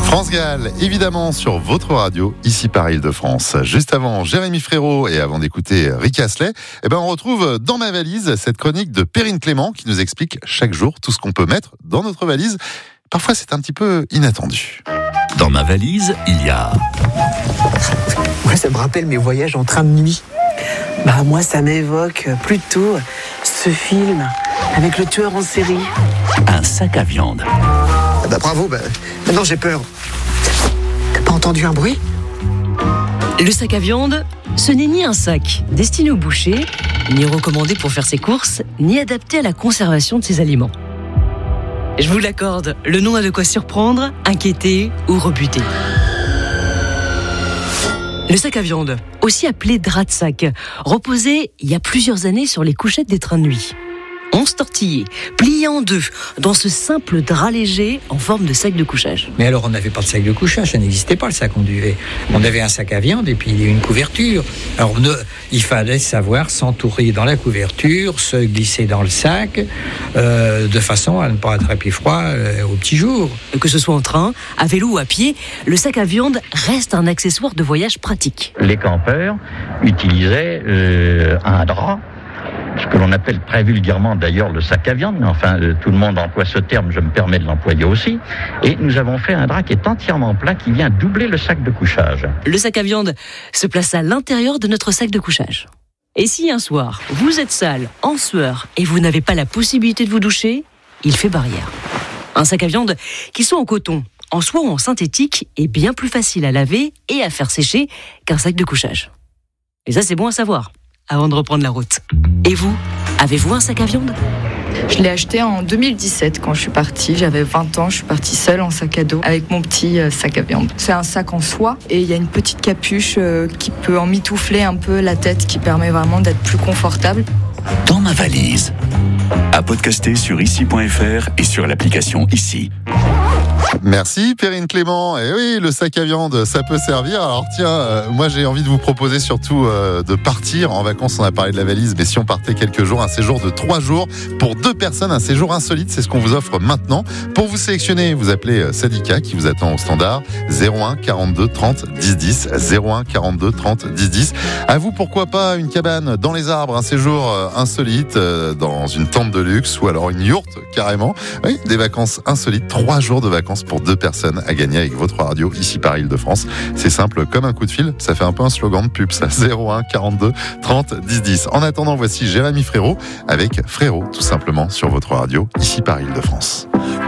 France Gall, évidemment, sur votre radio, ici par Île-de-France. Juste avant Jérémy Frérot et avant d'écouter Rick Astley, on retrouve dans ma valise cette chronique de Perrine Clément qui nous explique chaque jour tout ce qu'on peut mettre dans notre valise. Parfois, c'est un petit peu inattendu. Dans ma valise, il y a... Moi, ça me rappelle mes voyages en train de nuit. Moi, ça m'évoque plutôt ce film avec le tueur en série. Un sac à viande. Bravo, maintenant j'ai peur. T'as pas entendu un bruit ? Le sac à viande, ce n'est ni un sac destiné au boucher, ni recommandé pour faire ses courses, ni adapté à la conservation de ses aliments. Je vous l'accorde, le nom a de quoi surprendre, inquiéter ou rebuter. Le sac à viande, aussi appelé drap de sac, reposait il y a plusieurs années sur les couchettes des trains de nuit. 11 tortillés, pliés en deux, dans ce simple drap léger en forme de sac de couchage. Mais alors on n'avait pas de sac de couchage, ça n'existait pas le sac on duvet. On avait un sac à viande et puis une couverture. Alors il fallait savoir s'entourer dans la couverture, se glisser dans le sac, de façon à ne pas attraper froid au petit jour. Que ce soit en train, à vélo ou à pied, le sac à viande reste un accessoire de voyage pratique. Les campeurs utilisaient un drap, ce que l'on appelle très vulgairement d'ailleurs le sac à viande, mais enfin tout le monde emploie ce terme, je me permets de l'employer aussi, et nous avons fait un drap qui est entièrement plat, qui vient doubler le sac de couchage. Le sac à viande se place à l'intérieur de notre sac de couchage. Et si un soir, vous êtes sale, en sueur, et vous n'avez pas la possibilité de vous doucher, il fait barrière. Un sac à viande, qu'il soit en coton, en soie ou en synthétique, est bien plus facile à laver et à faire sécher qu'un sac de couchage. Et ça, c'est bon à savoir, avant de reprendre la route. Et vous, avez-vous un sac à viande ? Je l'ai acheté en 2017 quand je suis partie. J'avais 20 ans, je suis partie seule en sac à dos avec mon petit sac à viande. C'est un sac en soie et il y a une petite capuche qui peut emmitoufler un peu la tête, qui permet vraiment d'être plus confortable. Dans ma valise. À podcaster sur ici.fr et sur l'application Ici. Merci Perrine Clément. Et oui, le sac à viande, ça peut servir. Alors tiens, moi j'ai envie de vous proposer surtout de partir en vacances. On a parlé de la valise, mais si on partait quelques jours, un séjour de 3 jours pour 2 personnes, un séjour insolite, c'est ce qu'on vous offre maintenant. Pour vous sélectionner, vous appelez Sadika qui vous attend au standard 01 42 30 10 10. 01 42 30 10 10. À vous, pourquoi pas une cabane dans les arbres, un séjour insolite dans une tente de luxe ou alors une yourte carrément. Oui, des vacances insolites, 3 jours de vacances pour 2 personnes à gagner avec votre radio ici par Île-de-France. C'est simple comme un coup de fil, ça fait un peu un slogan de pub ça. 01 42 30 10 10. En attendant, voici Jérémy Frérot avec Frérot tout simplement sur votre radio ici par Île-de-France.